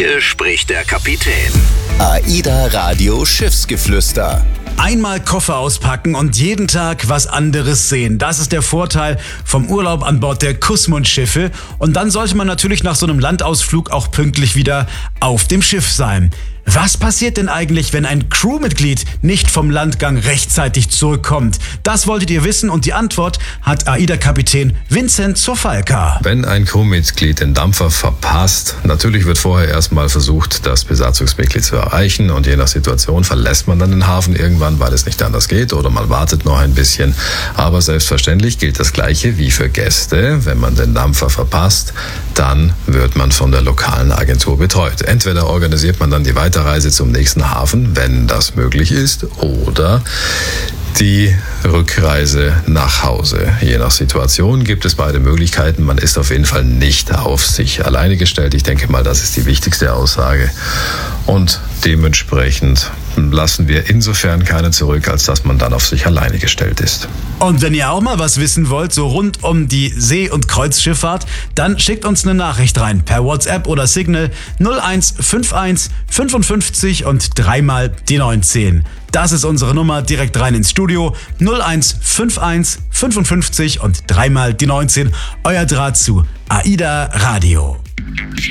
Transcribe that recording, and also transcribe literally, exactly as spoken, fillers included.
Hier spricht der Kapitän. AIDA Radio Schiffsgeflüster. Einmal Koffer auspacken und jeden Tag was anderes sehen. Das ist der Vorteil vom Urlaub an Bord der Kussmund-Schiffe. Und dann sollte man natürlich nach so einem Landausflug auch pünktlich wieder auf dem Schiff sein. Was passiert denn eigentlich, wenn ein Crewmitglied nicht vom Landgang rechtzeitig zurückkommt? Das wolltet ihr wissen und die Antwort hat AIDA-Kapitän Vincent Zofalka. Wenn ein Crewmitglied den Dampfer verpasst, natürlich wird vorher erstmal versucht, das Besatzungsmitglied zu erreichen und je nach Situation verlässt man dann den Hafen irgendwann, weil es nicht anders geht oder man wartet noch ein bisschen. Aber selbstverständlich gilt das Gleiche wie für Gäste. Wenn man den Dampfer verpasst, dann wird man von der lokalen Agentur betreut. Entweder organisiert man dann die Weiterreise zum nächsten Hafen, wenn das möglich ist, oder die Rückreise nach Hause. Je nach Situation gibt es beide Möglichkeiten. Man ist auf jeden Fall nicht auf sich alleine gestellt. Ich denke mal, das ist die wichtigste Aussage. Und dementsprechend lassen wir insofern keine zurück, als dass man dann auf sich alleine gestellt ist. Und wenn ihr auch mal was wissen wollt, so rund um die See- und Kreuzschifffahrt, dann schickt uns eine Nachricht rein per WhatsApp oder Signal null eins fünf eins fünfundfünfzig und dreimal die neunzehn. Das ist unsere Nummer, direkt rein ins Studio. null eins fünf eins fünfundfünfzig und dreimal die neunzehn. Euer Draht zu AIDA Radio.